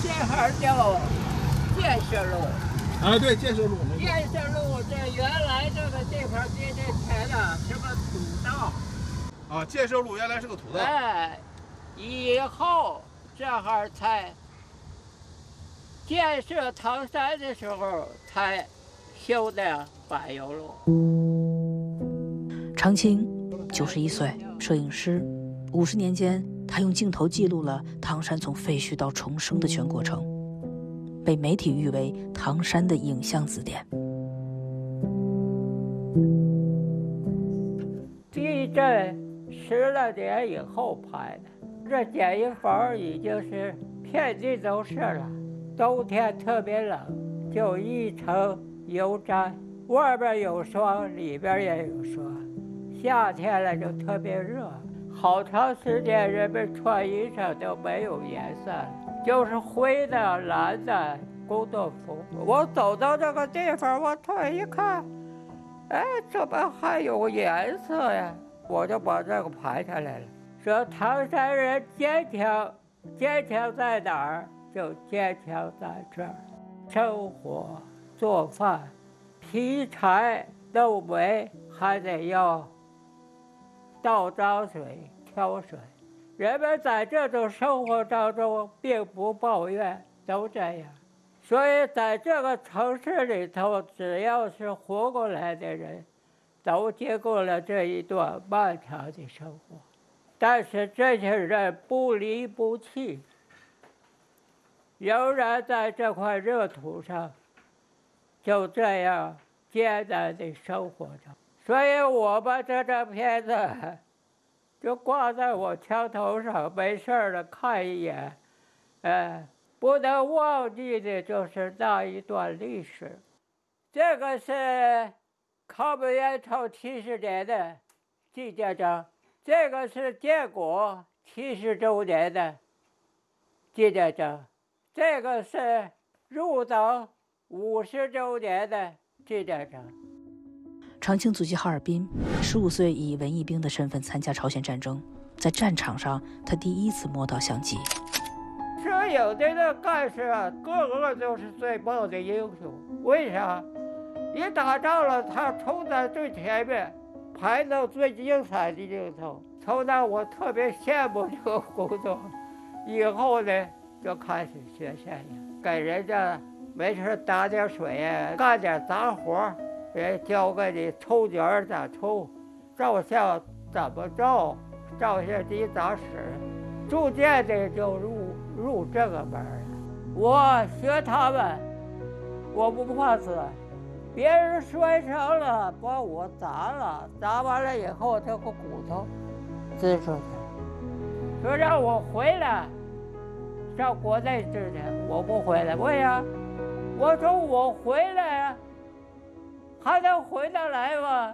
这号叫建设路。 啊，对，建设路。 建设路这原来这个地方这前呢是个土道。 啊，建设路原来是个土道。 哎，以后这号才建设唐山的时候才修的柏油路。 常青91岁，摄影师。50年间，他用镜头记录了唐山从废墟到重生的全过程，被媒体誉为唐山的影像字典。 地震10来年以后拍的，这简易房已经是遍地都是了。冬天特别冷，就一层油毡，外边有霜，里边也有霜。夏天了就特别热，好长时间人们穿衣裳都没有颜色了，就是灰的、蓝的工作服。我走到这个地方，我突然一看，哎，怎么还有颜色呀？我就把这个拍下来了。说唐山人坚强，坚强在哪儿？就坚强在这儿。生火、做饭、劈柴、弄煤，还得要倒脏水、挑水。人们在这种生活当中并不抱怨，都这样。所以在这个城市里头，只要是活过来的人，都经过了这一段漫长的生活。但是这些人不离不弃，仍然在这块热土上就这样艰难地生活着。所以我把这张片子就挂在我墙头上，没事了看一眼。不能忘记的就是那一段历史。这个是抗美援朝70年的纪念章，这个是建国70周年的纪念章，这个是入党50周年的纪念章。 常青祖籍哈尔滨，15岁以文艺兵的身份参加朝鲜战争，在战场上，他第一次摸到相机。 摄影的那干事啊，个个都是最棒的英雄。为啥？一打仗了，他冲在最前面，拍到最精彩的镜头。从那我特别羡慕这个工作。以后呢，就开始学摄影，给人家没事打点水啊，干点杂活，人教给你抽卷咋抽，照相怎么照，照相机咋使，逐渐的就入这个门了。我学他们，我不怕死。别人摔伤了，把我砸了，砸完了以后，这个骨头滋出去，说让我回来，上国内治去，我不回来。为啥？我说我回来，还能回得来吗？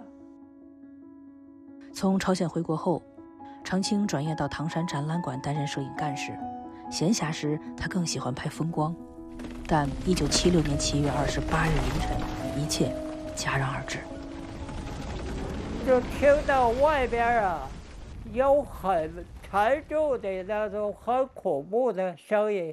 从朝鲜回国后，常青转业到唐山展览馆担任摄影干事。闲暇时，他更喜欢拍风光。但1976年7月28日凌晨，一切戛然而止。 就听到外边啊，有很沉重的那种很恐怖的声音，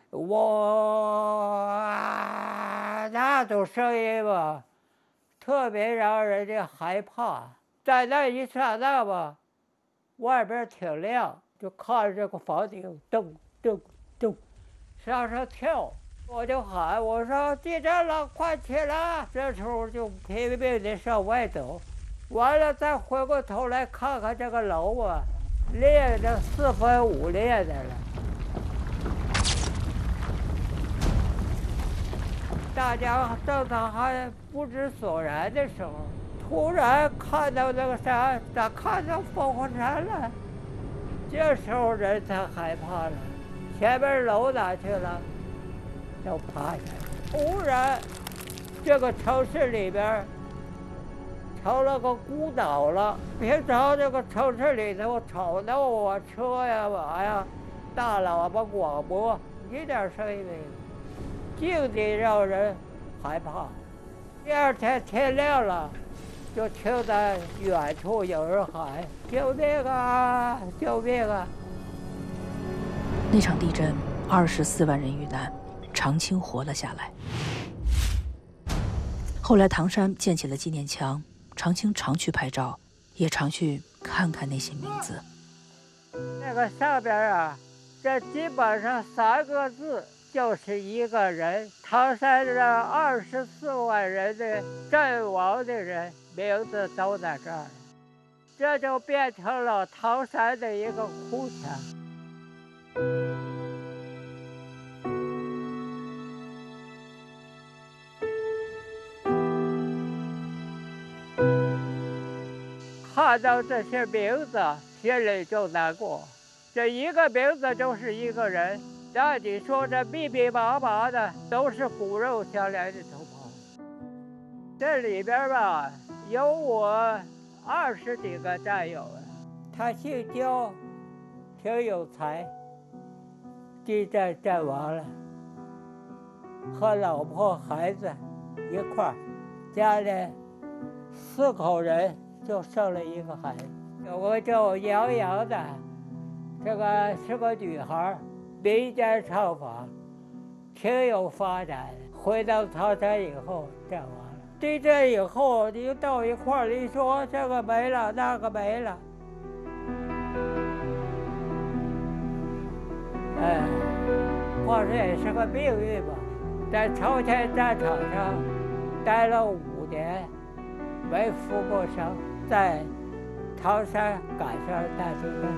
那种声音吧，特别让人家害怕。在那一刹那吧，外边挺亮，就看着这个房顶咚咚咚向上跳。我就喊，我说地震了，快起来！这时候就拼命的上外走，完了再回过头来看看这个楼啊，裂的4分5裂的了。大家正当还不知所然的时候，突然看到那个啥，咋看到烽火山了？这时候人才害怕了，前面楼哪去了？就趴下。突然，这个城市里边成了个孤岛了。平常这个城市里头吵闹啊，车呀、马呀，大喇叭广播，一点声音没有，静得让人害怕。第二天天亮了，就听在远处有人喊：“救命啊！救命啊！” 那场地震 24万人遇难，长青活了下来。后来唐山建起了纪念墙，长青常去拍照，也常去看看那些名字。 那个上边啊，这基本上3个字就是一个人。唐山的24万人的阵亡的人名字都在这儿，这就变成了唐山的一个哭墙。看到这些名字，心里就难过。这一个名字就是一个人，那你说这密密麻麻的都是骨肉相连的同胞。这里边吧，有我20几个战友啊。他姓焦，挺有才，地震阵亡了，和老婆孩子一块儿，家里4口人。就生了一个孩子，有个叫杨洋的，这个是个女孩，民间唱法，挺有发展。回到唐山以后阵亡了。地震以后，你到一块儿，你说这个没了，那个没了，哎，或者也是个命运吧。在朝鲜战场上待了5年，没负过伤。在唐山赶上大地震。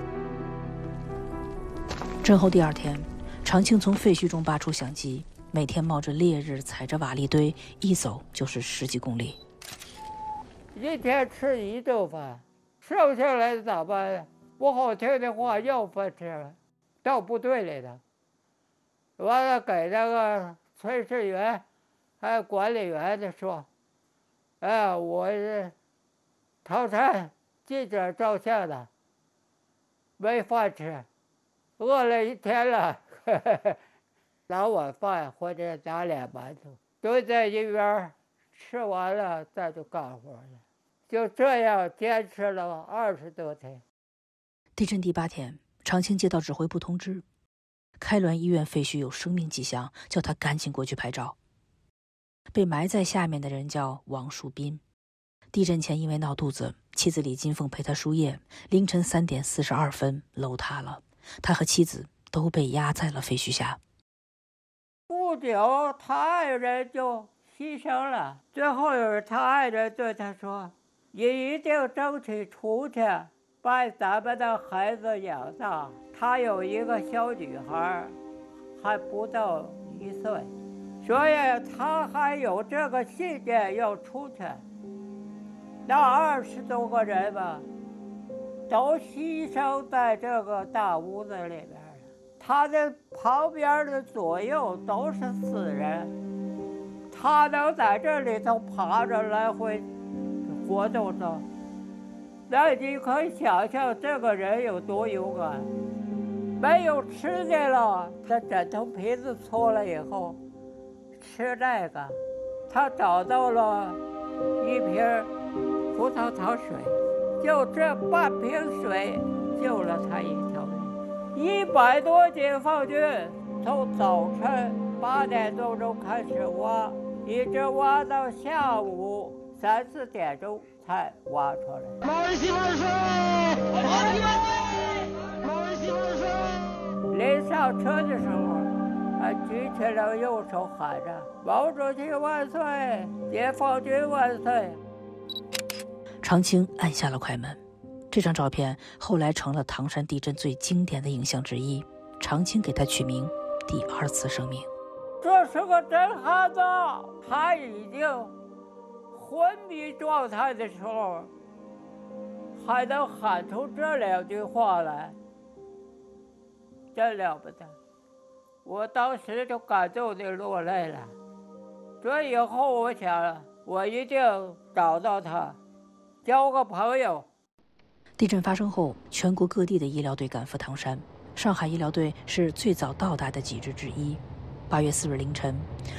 震后第2天，长青从废墟中拔出相机，每天冒着烈日，踩着瓦砾堆，一走就是10几公里。 一天吃1顿饭，剩下来的咋办呀？不好听的话，要饭吃了，到部队里的，完了给那个炊事员还有管理员的说：“哎，我是唐山记者照相的，没饭吃，饿了1天了，拿碗饭或者拿2馒头，蹲在一边吃完了再就干活了。”就这样坚持了20多天。 地震第8天，长青接到指挥部通知，开滦医院废墟有生命迹象，叫他赶紧过去拍照。被埋在下面的人叫王树斌。地震前因为闹肚子，妻子李金凤陪他输液，凌晨3点42分楼塌了，他和妻子都被压在了废墟下。 不久他爱人就牺牲了，最后他爱人对他说：“你一定争取出去，把咱们的孩子养大。”他有一个小女孩，还不到1岁，所以他还有这个信念要出去。那20多个人吧，都牺牲在这个大屋子里边了。他的旁边的左右都是死人，他能在这里头爬着来回活动着，那你可以想象这个人有多勇敢。没有吃的了，他枕头皮子搓了以后吃那个，他找到了一瓶葡萄糖水，就这半瓶水救了他一条命。100多解放军从早晨8点多钟开始挖，一直挖到下午3、4点钟才挖出来。毛主席万岁！毛主席万岁！毛主席万岁！临上车的时候，还举起了右手喊着：“毛主席万岁！解放军万岁！” 长青按下了快门。这张照片后来成了唐山地震最经典的影像之一，长青给他取名“第2次生命”。 这是个真汉子，他已经昏迷状态的时候，还能喊出这2句话来，真了不得。我当时就感动的落泪了。这以后我想，我一定找到他，交个朋友。 地震发生后，全国各地的医疗队赶赴唐山，上海医疗队是最早到达的几支之一。8月4日凌晨，